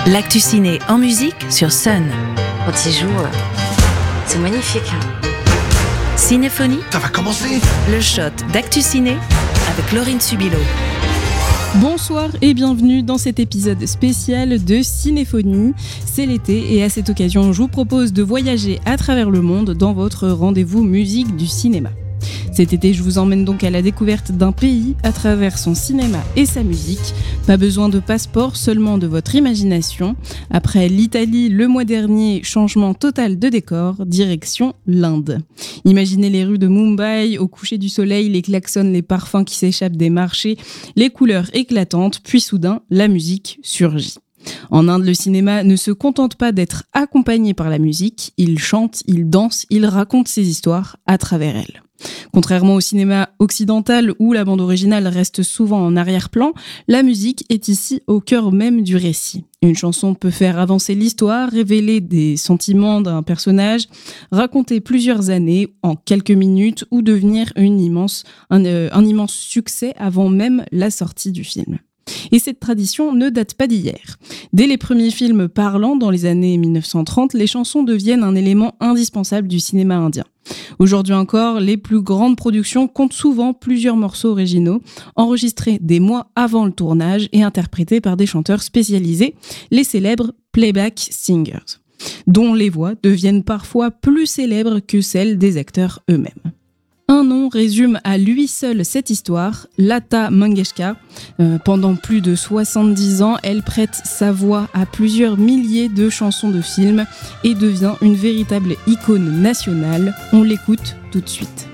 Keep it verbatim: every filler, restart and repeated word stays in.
L'actu ciné en musique sur Sun. Quand il joue, euh, c'est magnifique. Cinéphonie, Ça va commencer. le shot d'actu ciné avec Laurine Subilo. Bonsoir et bienvenue dans cet épisode spécial de Cinéphonie. C'est l'été et à cette occasion, je vous propose de voyager à travers le monde dans votre rendez-vous musique du cinéma. Cet été, je vous emmène donc à la découverte d'un pays à travers son cinéma et sa musique. Pas besoin de passeport, seulement de votre imagination. Après l'Italie le mois dernier, changement total de décor, direction l'Inde. Imaginez les rues de Mumbai, au coucher du soleil, les klaxons, les parfums qui s'échappent des marchés, les couleurs éclatantes, puis soudain, la musique surgit. En Inde, le cinéma ne se contente pas d'être accompagné par la musique, il chante, il danse, il raconte ses histoires à travers elle. Contrairement au cinéma occidental où la bande originale reste souvent en arrière-plan, la musique est ici au cœur même du récit. Une chanson peut faire avancer l'histoire, révéler des sentiments d'un personnage, raconter plusieurs années en quelques minutes ou devenir une immense, un, euh, un immense succès avant même la sortie du film. Et cette tradition ne date pas d'hier. Dès les premiers films parlants dans les années dix-neuf cent trente, les chansons deviennent un élément indispensable du cinéma indien. Aujourd'hui encore, les plus grandes productions comptent souvent plusieurs morceaux originaux, enregistrés des mois avant le tournage et interprétés par des chanteurs spécialisés, les célèbres playback singers, dont les voix deviennent parfois plus célèbres que celles des acteurs eux-mêmes. Un nom résume à lui seul cette histoire, Lata Mangeshkar. Euh, pendant plus de soixante-dix ans, elle prête sa voix à plusieurs milliers de chansons de films et devient une véritable icône nationale. On l'écoute tout de suite.